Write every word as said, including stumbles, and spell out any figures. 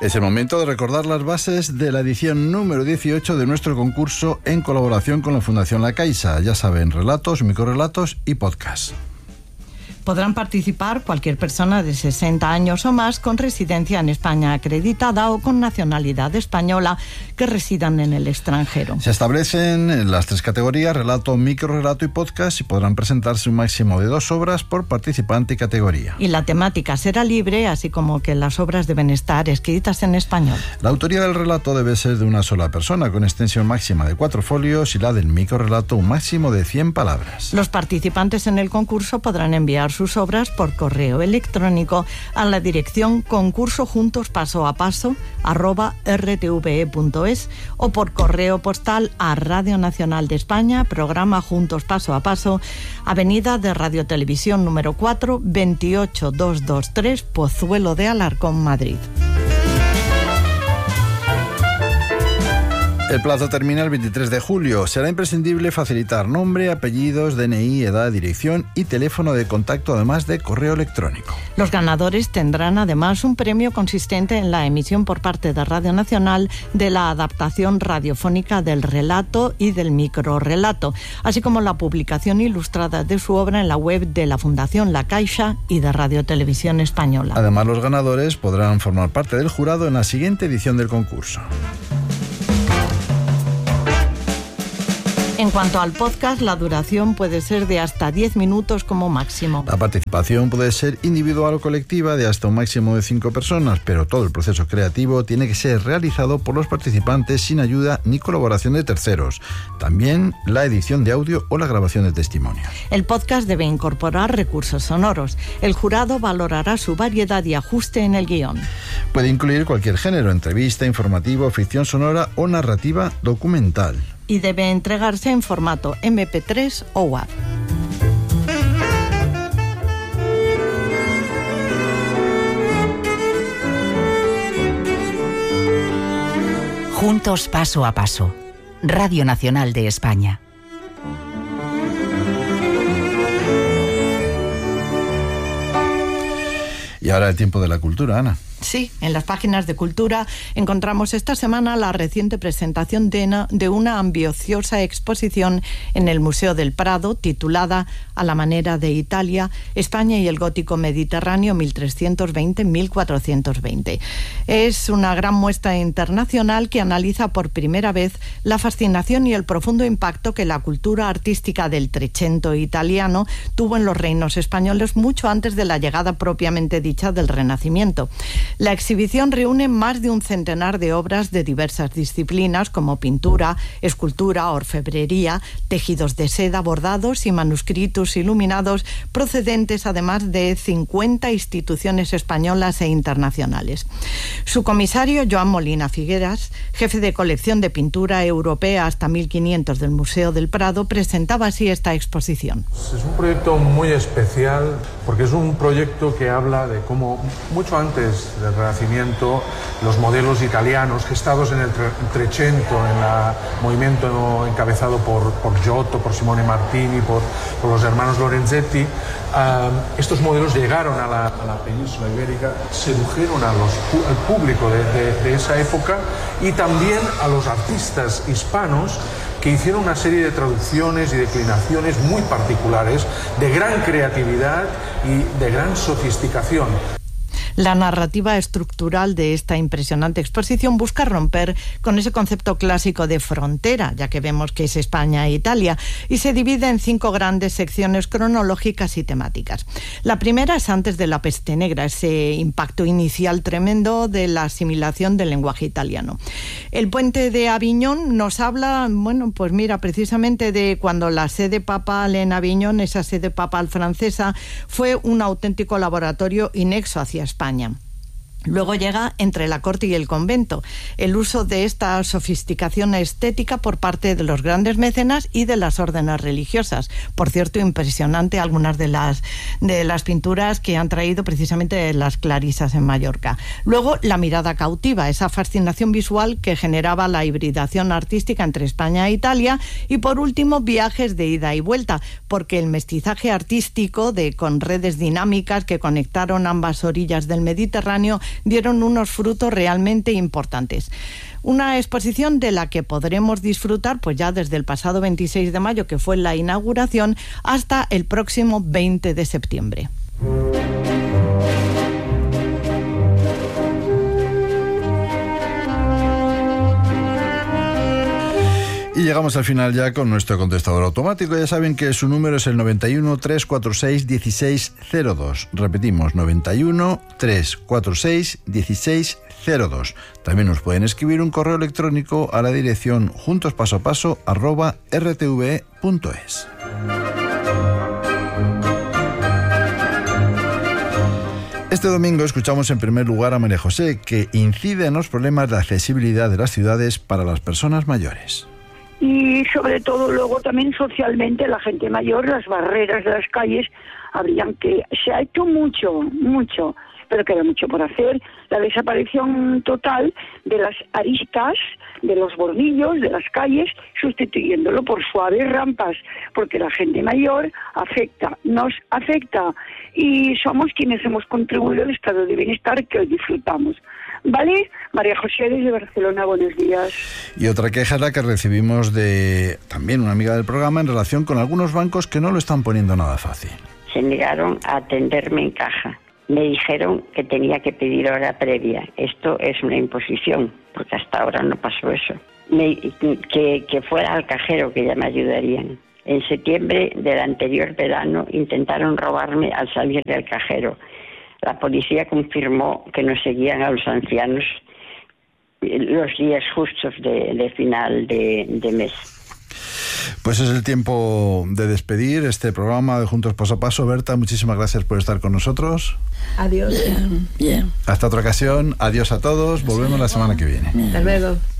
Es el momento de recordar las bases de la edición número dieciocho de nuestro concurso en colaboración con la Fundación La Caixa. Ya saben, relatos, microrelatos y podcast. Podrán participar cualquier persona de sesenta años o más con residencia en España acreditada o con nacionalidad española que residan en el extranjero. Se establecen las tres categorías, relato, microrelato y podcast, y podrán presentarse un máximo de dos obras por participante y categoría. Y la temática será libre, así como que las obras deben estar escritas en español. La autoría del relato debe ser de una sola persona, con extensión máxima de cuatro folios, y la del microrelato un máximo de cien palabras. Los participantes en el concurso podrán enviar sus obras por correo electrónico a la dirección concurso juntos paso a paso arroba r t v e punto es o por correo postal a Radio Nacional de España, programa Juntos Paso a Paso, Avenida de Radio Televisión número cuatro, veintiocho mil doscientos veintitrés, Pozuelo de Alarcón, Madrid. El plazo termina el veintitrés de julio. Será imprescindible facilitar nombre, apellidos, D N I, edad, dirección y teléfono de contacto, además de correo electrónico. Los ganadores tendrán además un premio consistente en la emisión por parte de Radio Nacional de la adaptación radiofónica del relato y del microrelato, así como la publicación ilustrada de su obra en la web de la Fundación La Caixa y de Radio Televisión Española. Además, los ganadores podrán formar parte del jurado en la siguiente edición del concurso. En cuanto al podcast, la duración puede ser de hasta diez minutos como máximo. La participación puede ser individual o colectiva de hasta un máximo de cinco personas, pero todo el proceso creativo tiene que ser realizado por los participantes sin ayuda ni colaboración de terceros. También la edición de audio o la grabación de testimonios. El podcast debe incorporar recursos sonoros. El jurado valorará su variedad y ajuste en el guión. Puede incluir cualquier género: entrevista, informativo, ficción sonora o narrativa documental. Y debe entregarse en formato eme pe tres o WAV. Juntos paso a paso. Radio Nacional de España. Y ahora el tiempo de la cultura, Ana. Sí, en las páginas de Cultura encontramos esta semana la reciente presentación de una, de una ambiciosa exposición en el Museo del Prado titulada A la manera de Italia, España y el gótico mediterráneo mil trescientos veinte a mil cuatrocientos veinte. Es una gran muestra internacional que analiza por primera vez la fascinación y el profundo impacto que la cultura artística del Trecento italiano tuvo en los reinos españoles mucho antes de la llegada propiamente dicha del Renacimiento. La exhibición reúne más de un centenar de obras de diversas disciplinas como pintura, escultura, orfebrería, tejidos de seda, bordados y manuscritos iluminados, procedentes además de cincuenta instituciones españolas e internacionales. Su comisario, Joan Molina Figueras, jefe de colección de pintura europea hasta mil quinientos del Museo del Prado, presentaba así esta exposición. Es un proyecto muy especial porque es un proyecto que habla de cómo mucho antes del Renacimiento los modelos italianos gestados en el Trecento, en el movimiento encabezado por, por Giotto, por Simone Martini, por, por los hermanos Lorenzetti, uh, estos modelos llegaron a la, a la península ibérica, sedujeron a los, al público de, de, de esa época y también a los artistas hispanos, que hicieron una serie de traducciones y declinaciones muy particulares, de gran creatividad y de gran sofisticación. La narrativa estructural de esta impresionante exposición busca romper con ese concepto clásico de frontera, ya que vemos que es España e Italia, y se divide en cinco grandes secciones cronológicas y temáticas. La primera es antes de la peste negra, ese impacto inicial tremendo de la asimilación del lenguaje italiano. El puente de Aviñón nos habla, bueno, pues mira, precisamente de cuando la sede papal en Aviñón, esa sede papal francesa, fue un auténtico laboratorio inexo hacia España. Luego llega Entre la corte y el convento, el uso de esta sofisticación estética por parte de los grandes mecenas y de las órdenes religiosas. Por cierto, impresionante algunas de las, de las pinturas que han traído precisamente las clarisas en Mallorca. Luego, La mirada cautiva, esa fascinación visual que generaba la hibridación artística entre España e Italia. Y por último, Viajes de ida y vuelta, porque el mestizaje artístico de, con redes dinámicas que conectaron ambas orillas del Mediterráneo dieron unos frutos realmente importantes. Una exposición de la que podremos disfrutar pues ya desde el pasado veintiséis de mayo, que fue la inauguración, hasta el próximo veinte de septiembre. Y llegamos al final ya con nuestro contestador automático. Ya saben que su número es el noventa y uno, trescientos cuarenta y seis, dieciséis cero dos. Repetimos, noventa y uno, trescientos cuarenta y seis, dieciséis cero dos. También nos pueden escribir un correo electrónico a la dirección juntospasoapaso arroba r t v punto es. Este domingo escuchamos en primer lugar a María José, que incide en los problemas de accesibilidad de las ciudades para las personas mayores. Y sobre todo luego también socialmente la gente mayor, las barreras de las calles, habrían que... Se ha hecho mucho, mucho, pero queda mucho por hacer. La desaparición total de las aristas, de los bordillos, de las calles, sustituyéndolo por suaves rampas, porque la gente mayor afecta, nos afecta, y somos quienes hemos contribuido al estado de bienestar que hoy disfrutamos. ¿Vale? María José desde Barcelona, buenos días. Y otra queja es la que recibimos de también una amiga del programa en relación con algunos bancos que no lo están poniendo nada fácil. Se negaron a atenderme en caja. Me dijeron que tenía que pedir hora previa. Esto es una imposición, porque hasta ahora no pasó eso. Me, que, que fuera al cajero, que ya me ayudarían. En septiembre del anterior verano intentaron robarme al salir del cajero. La policía confirmó que nos seguían a los ancianos los días justos de, de final de, de mes. Pues es el tiempo de despedir este programa de Juntos Paso a Paso. Berta, muchísimas gracias por estar con nosotros. Adiós. Bien, bien. Hasta otra ocasión. Adiós a todos. Volvemos la semana que viene. Hasta luego.